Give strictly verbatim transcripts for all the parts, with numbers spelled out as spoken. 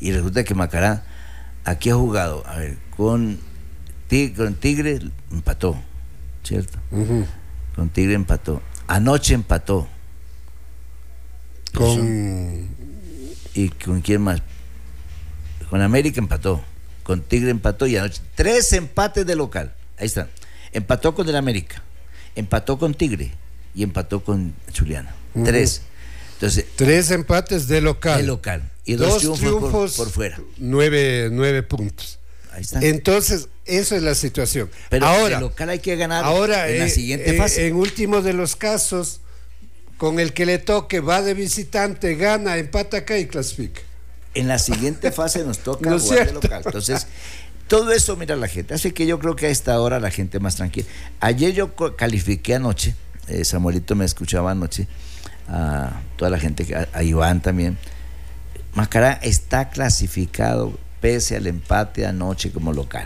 Y resulta que Macará aquí ha jugado, a ver, con Tigre, con Tigre empató, ¿cierto? Uh-huh. Con Tigre empató. Anoche empató. Con... ¿Y con quién más? Con América empató. Con Tigre empató y anoche. Tres empates de local. Ahí están. Empató con el América. Empató con Tigre. Y empató con Zuliano. Uh-huh. Tres. Entonces, tres empates de local. De local. Y dos, dos triunfos, triunfos por, por fuera. Nueve, nueve puntos. Ahí está. Entonces, eso es la situación. Pero ahora, de local hay que ganar ahora, en eh, la siguiente eh, fase. En último de los casos, con el que le toque, va de visitante, gana, empata acá y clasifica. En la siguiente fase nos toca ¿No jugar cierto? de local. Entonces, todo eso mira la gente. Así que yo creo que a esta hora la gente más tranquila. Ayer yo califiqué anoche, eh, Samuelito me escuchaba anoche, a toda la gente, a, a Iván también. Macará está clasificado pese al empate anoche como local.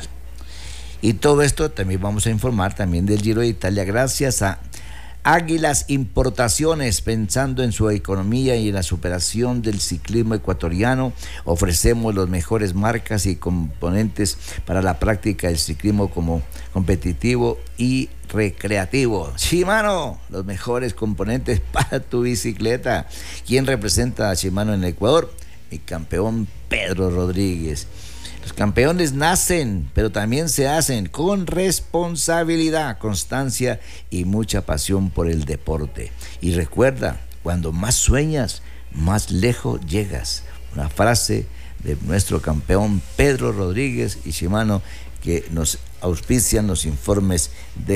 Y todo esto también vamos a informar también del Giro de Italia gracias a Águilas Importaciones. Pensando en su economía y en la superación del ciclismo ecuatoriano, ofrecemos las mejores marcas y componentes para la práctica del ciclismo como competitivo y recreativo. Shimano, los mejores componentes para tu bicicleta. ¿Quién representa a Shimano en el Ecuador? Mi campeón Pedro Rodríguez. Los campeones nacen, pero también se hacen con responsabilidad, constancia y mucha pasión por el deporte. Y recuerda, cuando más sueñas, más lejos llegas. Una frase de nuestro campeón Pedro Rodríguez y Shimano, que nos auspician los informes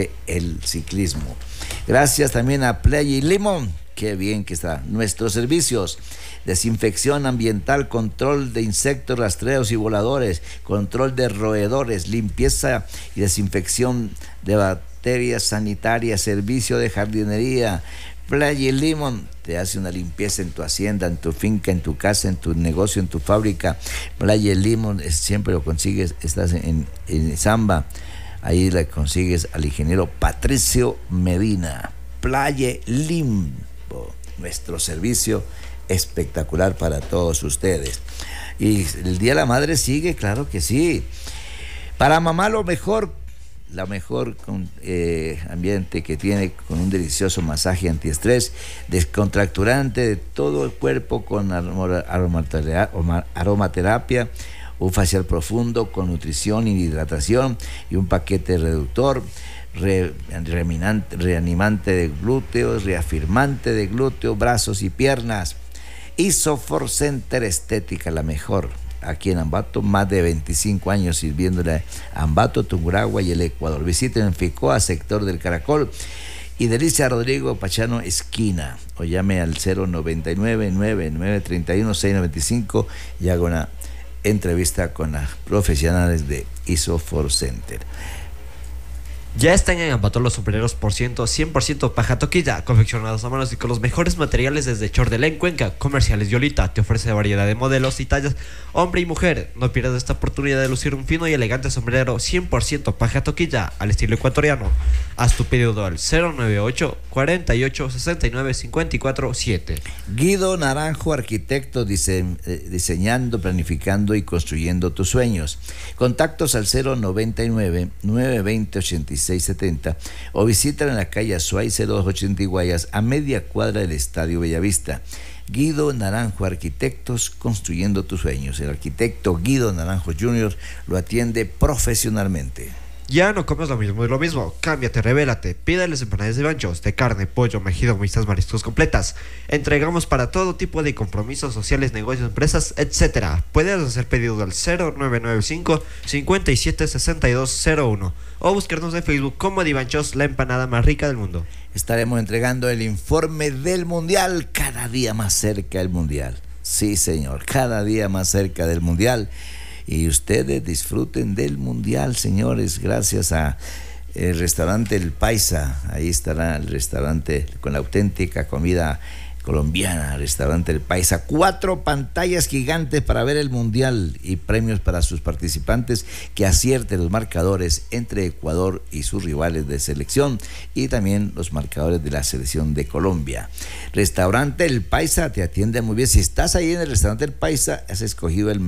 del ciclismo. Gracias también a Playa y Limón. Qué bien que está. Nuestros servicios: desinfección ambiental, control de insectos, rastreos y voladores, control de roedores, limpieza y desinfección de bacterias sanitarias, servicio de jardinería. Playa y Limón te hace una limpieza en tu hacienda, en tu finca, en tu casa, en tu negocio, en tu fábrica. Playa y Limón es, siempre lo consigues, estás en, en Zamba, ahí la consigues al ingeniero Patricio Medina. Playa Limón, nuestro servicio espectacular para todos ustedes. Y el Día de la Madre sigue, claro que sí. Para mamá lo mejor, la mejor con, eh, ambiente que tiene, con un delicioso masaje antiestrés, descontracturante de todo el cuerpo con aromaterapia, aromaterapia, un facial profundo con nutrición y hidratación y un paquete reductor. Re, reanimante, reanimante de glúteos, reafirmante de glúteos, brazos y piernas. Isofor Center Estética, la mejor. Aquí en Ambato, más de veinticinco años sirviéndole a Ambato, Tungurahua y el Ecuador. Visiten en Ficoa, sector del Caracol. Y Delicia Rodrigo Pachano, esquina. O llame al cero noventa y nueve, nueve nueve treinta y uno, seis noventa y cinco y haga una entrevista con las profesionales de Isofor Center. Ya están en Ambato los sombreros por ciento, cien por ciento paja toquilla, confeccionados a manos y con los mejores materiales desde Chordelén, Cuenca. Comerciales Yolita te ofrece variedad de modelos y tallas, hombre y mujer. No pierdas esta oportunidad de lucir un fino y elegante sombrero cien por ciento paja toquilla al estilo ecuatoriano. Haz tu pedido al cero noventa y ocho, cuarenta y ocho, sesenta y nueve, cincuenta y cuatro siete. Guido Naranjo, arquitecto, dise, eh, diseñando, planificando y construyendo tus sueños. Contactos al cero noventa y nueve, nueve veinte, ochenta y seis setenta o visítala en la calle Azuay cero dos ochenta y Guayas, a media cuadra del Estadio Bellavista. Guido Naranjo Arquitectos, construyendo tus sueños. El arquitecto Guido Naranjo junior lo atiende profesionalmente. Ya no comes lo mismo y lo mismo. Cámbiate, revélate. Pídales empanadas de banchos, de carne, pollo, mejido, mixtas, mariscos completas. Entregamos para todo tipo de compromisos sociales, negocios, empresas, etcétera. Puedes hacer pedido al cero nueve nueve cinco, cincuenta y siete, sesenta y dos cero uno o buscarnos en Facebook como Divanchos, la empanada más rica del mundo. Estaremos entregando el informe del Mundial, cada día más cerca del Mundial. Sí, señor, cada día más cerca del Mundial. Y ustedes disfruten del Mundial, señores, gracias a el restaurante El Paisa. Ahí estará el restaurante con la auténtica comida colombiana, restaurante El Paisa. Cuatro pantallas gigantes para ver el Mundial y premios para sus participantes que acierten los marcadores entre Ecuador y sus rivales de selección y también los marcadores de la selección de Colombia. Restaurante El Paisa te atiende muy bien. Si estás ahí en el restaurante El Paisa, has escogido el